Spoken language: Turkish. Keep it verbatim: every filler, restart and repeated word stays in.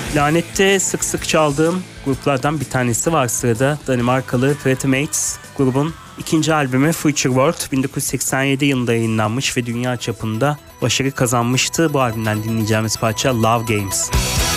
Lanet'te sık sık çaldığım gruplardan bir tanesi var sırada. Danimarkalı Pretty Mates grubun ikinci albümü Future World bin dokuz yüz seksen yedi yılında yayınlanmış ve dünya çapında başarı kazanmıştı. Bu albümden dinleyeceğimiz parça Love Games.